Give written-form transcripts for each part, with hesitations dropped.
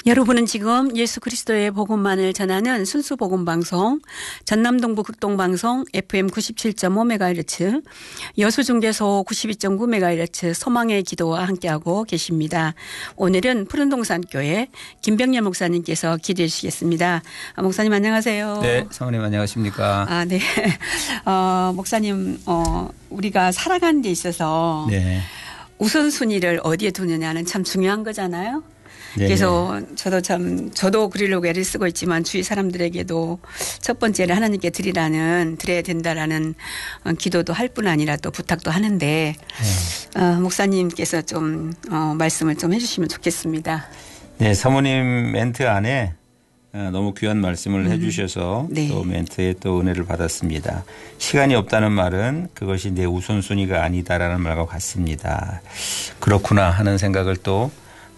여러분은 지금 예수 그리스도의 복음만을 전하는 순수 복음 방송 전남동부 극동방송 FM 97.5MHz 여수중계소 92.9MHz 소망의 기도와 함께하고 계십니다. 오늘은 푸른동산교회 김병렬 목사님께서 기도해 주시겠습니다. 목사님 안녕하세요. 네, 사모님 안녕하십니까. 네. 목사님 우리가 살아가는 데 있어서 네. 우선순위를 어디에 두느냐는 참 중요한 거잖아요. 네. 그래서 저도 그리려고 애를 쓰고 있지만 주위 사람들에게도 첫 번째를 하나님께 드려야 된다라는 기도도 할 뿐 아니라 또 부탁도 하는데 목사님께서 좀 말씀을 좀 해주시면 좋겠습니다. 네, 사모님 멘트 안에 너무 귀한 말씀을 해 주셔서 네. 또 멘트에 또 은혜를 받았습니다. 시간이 없다는 말은 그것이 내 우선순위가 아니다라는 말과 같습니다. 그렇구나 하는 생각을 또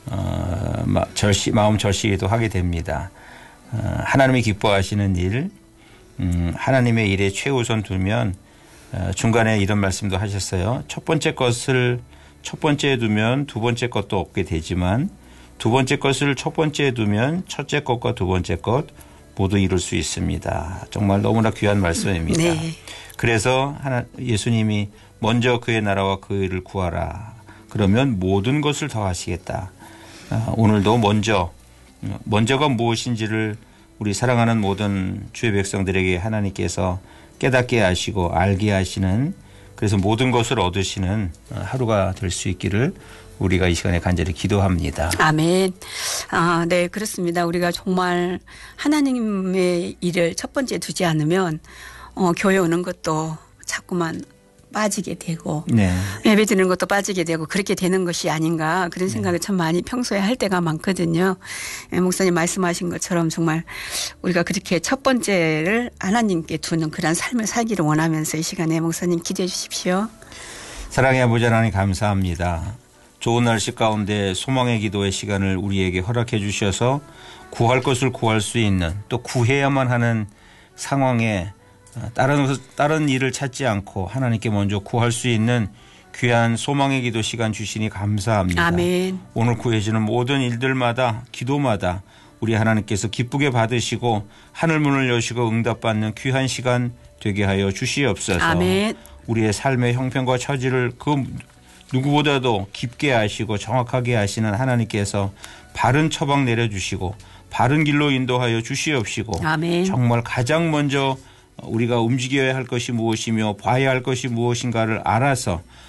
마음 절시기도 하게 됩니다. 하나님이 기뻐하시는 일, 하나님의 일에 최우선 두면 중간에 이런 말씀도 하셨어요. 첫 번째 것을 첫 번째에 두면 두 번째 것도 얻게 되지만 두 번째 것을 첫 번째에 두면 첫째 것과 두 번째 것 모두 이룰 수 있습니다. 정말 너무나 귀한 말씀입니다. 네. 그래서 예수님이 먼저 그의 나라와 그 일을 구하라. 그러면 모든 것을 더하시겠다. 오늘도 먼저가 무엇인지를 우리 사랑하는 모든 주의 백성들에게 하나님께서 깨닫게 하시고 알게 하시는 그래서 모든 것을 얻으시는 하루가 될 수 있기를 우리가 이 시간에 간절히 기도합니다. 아멘. 네, 그렇습니다. 우리가 정말 하나님의 일을 첫 번째 두지 않으면 교회 오는 것도 자꾸만 빠지게 되고 네. 예배 드리는 것도 빠지게 되고 그렇게 되는 것이 아닌가 그런 생각을 참 많이 평소에 할 때가 많거든요. 목사님 말씀하신 것처럼 정말 우리가 그렇게 첫 번째를 하나님께 두는 그런 삶을 살기를 원하면서 이 시간에 목사님 기도해 주십시오. 사랑의 아버지 하나님 감사합니다. 좋은 날씨 가운데 소망의 기도의 시간을 우리에게 허락해 주셔서 구할 것을 구할 수 있는 또 구해야만 하는 상황에 다른 일을 찾지 않고 하나님께 먼저 구할 수 있는 귀한 소망의 기도 시간 주시니 감사합니다. 아멘. 오늘 구해지는 모든 일들마다 기도마다 우리 하나님께서 기쁘게 받으시고 하늘문을 여시고 응답받는 귀한 시간 되게 하여 주시옵소서. 아멘. 우리의 삶의 형편과 처지를 그 누구보다도 깊게 아시고 정확하게 아시는 하나님께서 바른 처방 내려주시고 바른 길로 인도하여 주시옵시고 아멘. 정말 가장 먼저 우리가 움직여야 할 것이 무엇이며 봐야 할 것이 무엇인가를 알아서